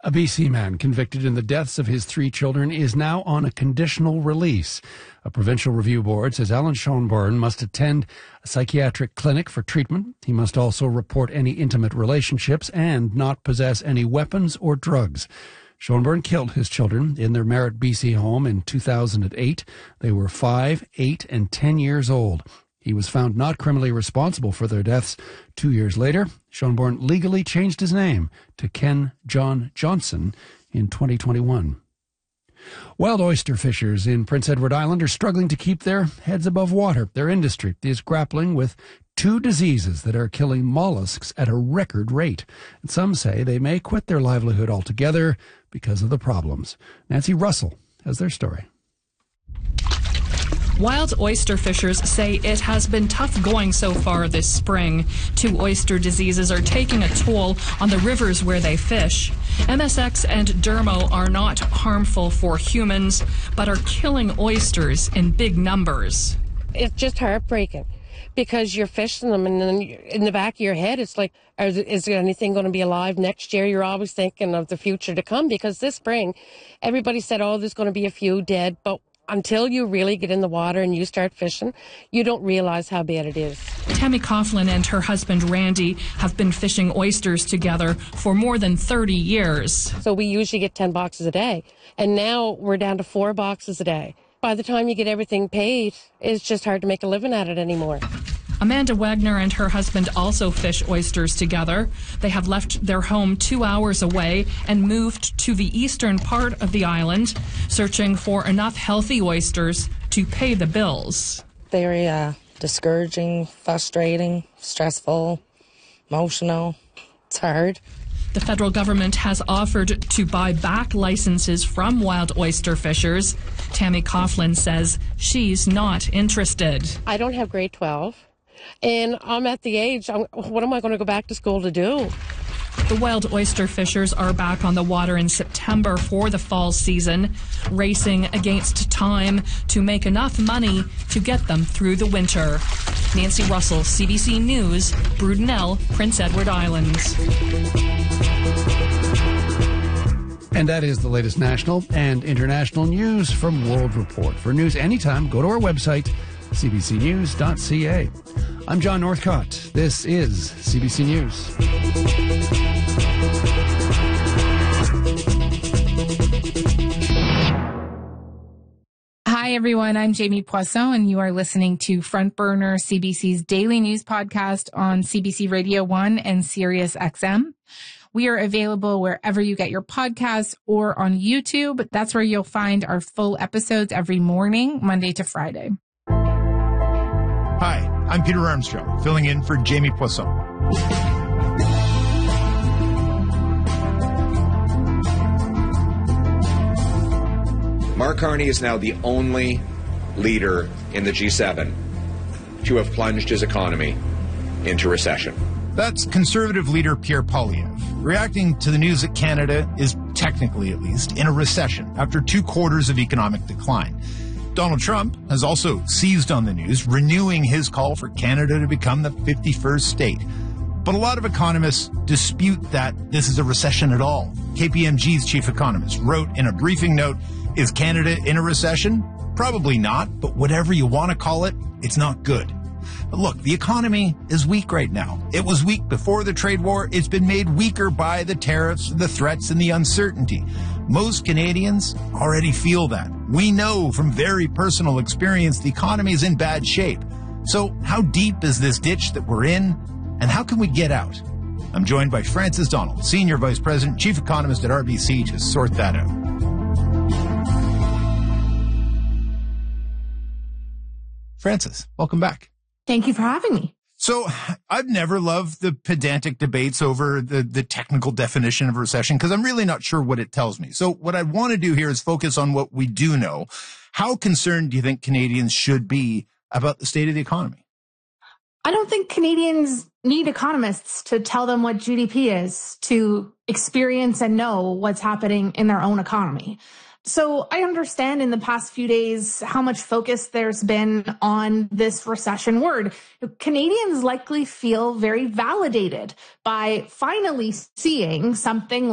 A BC man convicted in the deaths of his 3 children is now on a conditional release. A provincial review board says Alan Schoenborn must attend a psychiatric clinic for treatment. He must also report any intimate relationships and not possess any weapons or drugs. Schoenborn killed his children in their Merritt, BC home in 2008. They were 5, 8, and 10 years old. He was found not criminally responsible for their deaths 2 years later. Schoenborn legally changed his name to Ken John Johnson in 2021. Wild oyster fishers in Prince Edward Island are struggling to keep their heads above water. Their industry is grappling with 2 diseases that are killing mollusks at a record rate. And some say they may quit their livelihood altogether because of the problems. Nancy Russell has their story. Wild oyster fishers say it has been tough going so far this spring. 2 oyster diseases are taking a toll on the rivers where they fish. MSX and Dermo are not harmful for humans, but are killing oysters in big numbers. It's just heartbreaking because you're fishing them and then in the back of your head it's like, is there anything going to be alive next year? You're always thinking of the future to come because this spring everybody said, oh, there's going to be a few dead, but until you really get in the water and you start fishing, you don't realize how bad it is. Tammy Coughlin and her husband Randy have been fishing oysters together for more than 30 years. So we usually get 10 boxes a day, and now we're down to 4 boxes a day. By the time you get everything paid, it's just hard to make a living at it anymore. Amanda Wagner and her husband also fish oysters together. They have left their home 2 hours away and moved to the eastern part of the island, searching for enough healthy oysters to pay the bills. Very discouraging, frustrating, stressful, emotional. It's hard. The federal government has offered to buy back licenses from wild oyster fishers. Tammy Coughlin says she's not interested. I don't have grade 12. And I'm at the age, what am I going to go back to school to do? The wild oyster fishers are back on the water in September for the fall season, racing against time to make enough money to get them through the winter. Nancy Russell, CBC News, Brudenell, Prince Edward Island. And that is the latest national and international news from World Report. For news anytime, go to our website, cbcnews.ca. I'm John Northcott. This is CBC News. Hi, everyone. I'm Jamie Poisson, and you are listening to Front Burner, CBC's daily news podcast on CBC Radio 1 and Sirius XM. We are available wherever you get your podcasts or on YouTube. That's where you'll find our full episodes every morning, Monday to Friday. Hi, I'm Peter Armstrong, filling in for Jamie Poisson. Mark Carney is now the only leader in the G7 to have plunged his economy into recession. That's Conservative leader Pierre Poilievre, reacting to the news that Canada is, technically at least, in a recession after 2 quarters of economic decline. Donald Trump has also seized on the news, renewing his call for Canada to become the 51st state. But a lot of economists dispute that this is a recession at all. KPMG's chief economist wrote in a briefing note, is Canada in a recession? Probably not, but whatever you want to call it, it's not good. But look, the economy is weak right now. It was weak before the trade war. It's been made weaker by the tariffs, the threats, and the uncertainty. Most Canadians already feel that. We know from very personal experience the economy is in bad shape. So how deep is this ditch that we're in, and how can we get out? I'm joined by Frances Donald, Senior Vice President, Chief Economist at RBC, to sort that out. Frances, welcome back. Thank you for having me. So I've never loved the pedantic debates over the technical definition of recession because I'm really not sure what it tells me. So what I want to do here is focus on what we do know. How concerned do you think Canadians should be about the state of the economy? I don't think Canadians need economists to tell them what GDP is, to experience and know what's happening in their own economy. So I understand in the past few days how much focus there's been on this recession word. Canadians likely feel very validated by finally seeing something